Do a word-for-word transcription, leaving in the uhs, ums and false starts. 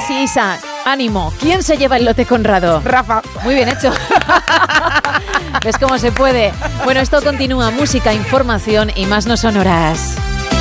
sí, Isa, ánimo. ¿Quién se lleva el lote Conrado? Rafa. Muy bien hecho. ¿Ves cómo se puede? Bueno, esto continúa. Música, información y más no son horas.